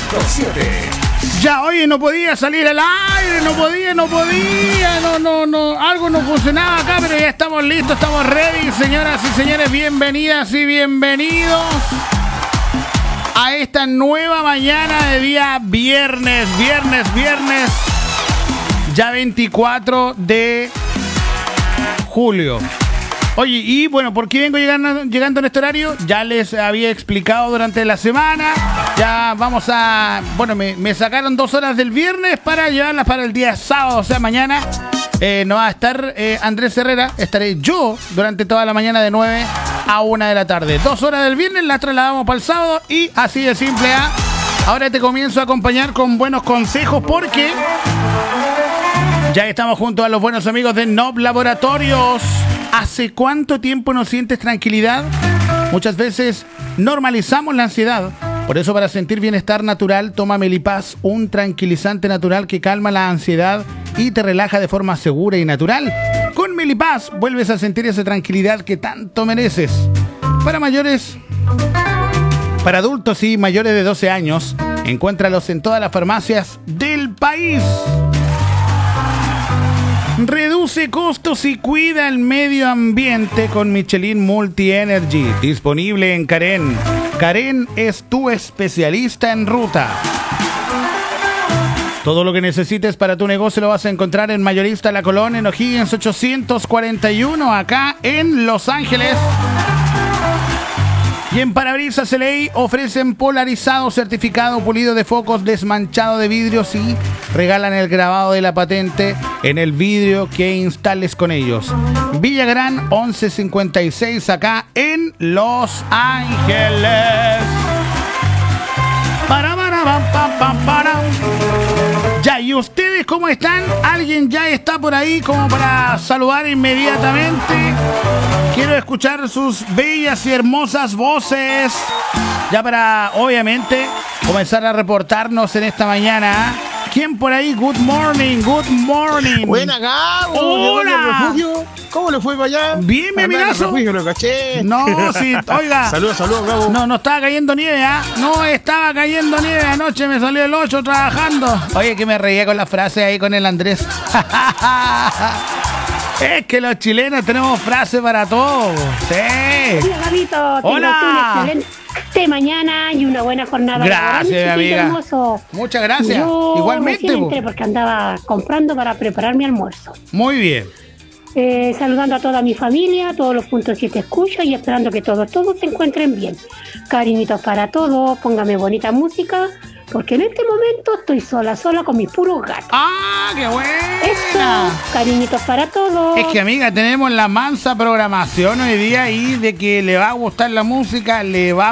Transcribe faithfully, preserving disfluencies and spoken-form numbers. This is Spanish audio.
con siete. Ya, oye, no podía salir al aire, no podía, no podía, no, no, no, algo no funcionaba acá, pero ya estamos listos, estamos ready, señoras y señores, bienvenidas y bienvenidos a esta nueva mañana de día viernes, viernes, viernes, ya veinticuatro de julio. Oye, y bueno, ¿por qué vengo llegando, llegando en este horario? Ya les había explicado durante la semana. Ya vamos a... Bueno, me, me sacaron dos horas del viernes para llevarlas para el día sábado, o sea, mañana. Eh, no va a estar eh, Andrés Herrera. Estaré yo durante toda la mañana de nueve a una de la tarde. Dos horas del viernes las trasladamos para el sábado y así de simple a... Ahora te comienzo a acompañar con buenos consejos porque... Ya estamos junto a los buenos amigos de Nob Laboratorios. ¿Hace cuánto tiempo no sientes tranquilidad? Muchas veces normalizamos la ansiedad. Por eso, para sentir bienestar natural, toma Melipaz, un tranquilizante natural que calma la ansiedad y te relaja de forma segura y natural. Con Melipaz vuelves a sentir esa tranquilidad que tanto mereces. Para mayores, para adultos y mayores de doce años, encuéntralos en todas las farmacias del país. Reduce costos y cuida el medio ambiente con Michelin Multi Energy, disponible en Karen. Karen es tu especialista en ruta. Todo lo que necesites para tu negocio lo vas a encontrar en Mayorista La Colón, en O'Higgins ochocientos cuarenta y uno, acá en Los Ángeles. Y en Parabrisas L A ofrecen polarizado, certificado, pulido de focos, desmanchado de vidrios y regalan el grabado de la patente en el vidrio que instales con ellos. Villagrán once cincuenta y seis, acá en Los Ángeles. Para, para, para, para, para. Ya, ¿y ustedes cómo están? ¿Alguien ya está por ahí como para saludar inmediatamente? Quiero escuchar sus bellas y hermosas voces. Ya para, obviamente, comenzar a reportarnos en esta mañana. ¿Quién por ahí? Good morning, good morning. Buena, Gabo. Hola. ¿Cómo le fue para allá? Bien, mi amigazo. Refugio, lo caché. No, sí, oiga. Saludos, saludos, Gabo. No, no estaba cayendo nieve, ¿ah? ¿eh? No estaba cayendo nieve. Anoche me salió el ocho trabajando. Oye, que me reía con la frase ahí con el Andrés. Es que los chilenos tenemos frase para todo. Sí. Hola, Gabito. Hola. Un excelente mañana y una buena jornada. Gracias, mi amiga. Hermoso. Muchas gracias. Yo Igualmente. recién entré porque andaba comprando para preparar mi almuerzo. Muy bien. Eh, saludando a toda mi familia, a todos los puntos que te escucho y esperando que todos, todos se encuentren bien. Cariñitos para todos, póngame bonita música, porque en este momento estoy sola, sola con mis puros gatos. ¡Ah, qué buena! Eso, cariñitos para todos. Es que, amiga, tenemos la mansa programación hoy día y de que le va a gustar la música, le va